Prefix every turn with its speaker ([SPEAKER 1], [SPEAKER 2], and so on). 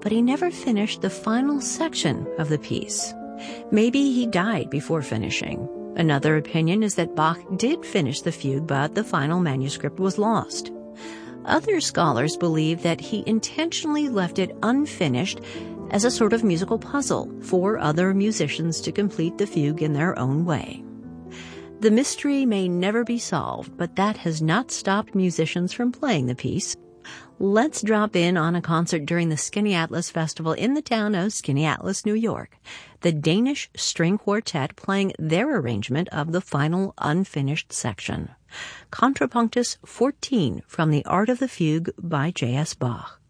[SPEAKER 1] but he never finished the final section of the piece. Maybe he died before finishing. Another opinion is that Bach did finish the fugue, but the final manuscript was lost. Other scholars believe that he intentionally left it unfinished as a sort of musical puzzle for other musicians to complete the fugue in their own way. The mystery may never be solved, but that has not stopped musicians from playing the piece. Let's drop in on a concert during the Skaneateles Festival in the town of Skaneateles, New York. The Danish String Quartet playing their arrangement of the final unfinished section. Contrapunctus 14 from The Art of the Fugue by J.S. Bach.